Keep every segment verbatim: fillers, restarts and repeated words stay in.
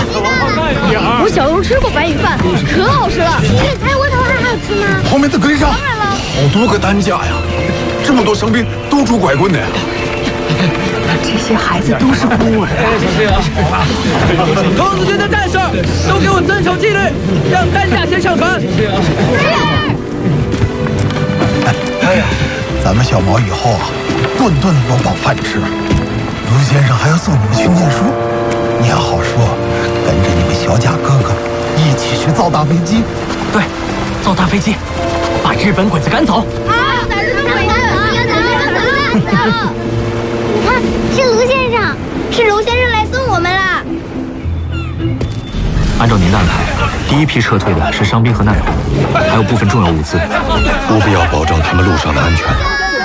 我小时候吃过白米饭，可好吃了。 比柴火头还好吃吗？ 后面的队上， 当然了， 好多个担架呀，这么多伤兵都拄拐棍的呀。 这些孩子都是孤儿啊！ 童子军的战士都给我遵守纪律，让担架先上船。是。 哎呀，咱们小毛以后啊，顿顿有饱饭吃。卢先生还要送你们去念书，念好书，跟着你们小贾哥哥一起去造大飞机。 对，造大飞机，把日本鬼子赶走。 好，打日本鬼子，要打日本鬼子。 你看，是卢先生， 是卢先生来送我们啦。 按照您的安排，第一批撤退的是伤兵和难民，还有部分重要物资， 务必要保证他们路上的安全。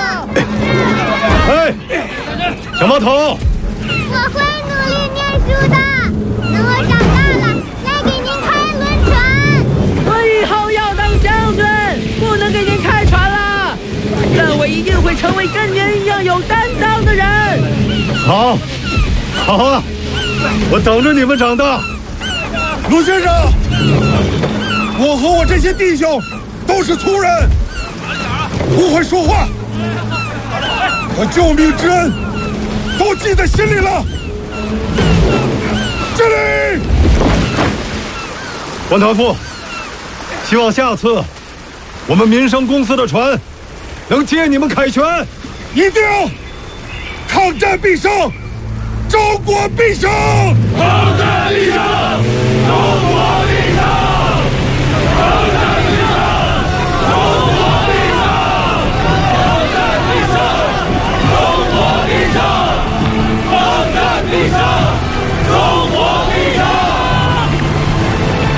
哎，小毛头， 我会努力念书的。等我长大了，来给您开轮船。 我以后要当将军，不能给您开船了，但我一定会成为跟您一样有担当的人。 好，好啊，我等着你们长大。 卢先生，我和我这些弟兄都是粗人，不会说话，可救命之恩都记在心里了。这里， 关团副，希望下次我们民生公司的船能借你们凯旋。 一定！抗战必胜，中国必胜！ 抗战必胜，中国